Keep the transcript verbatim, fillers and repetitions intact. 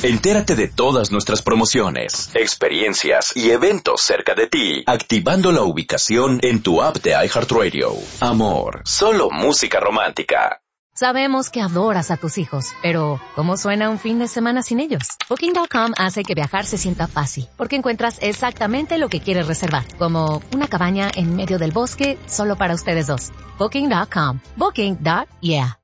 Entérate de todas nuestras promociones, experiencias y eventos cerca de ti, activando la ubicación en tu app de iHeartRadio. Amor, solo música romántica. Sabemos que adoras a tus hijos, pero ¿cómo suena un fin de semana sin ellos? Booking punto com hace que viajar se sienta fácil, porque encuentras exactamente lo que quieres reservar, como una cabaña en medio del bosque solo para ustedes dos. Booking punto com. Booking. Yeah.